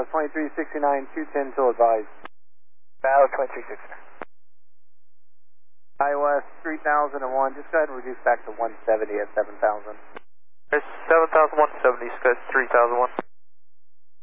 Dallas 2369, 210 till advised. Dallas 2369. iOS 3001, just go ahead and reduce back to 170 at 7000. There's 7,170, SCO 3001.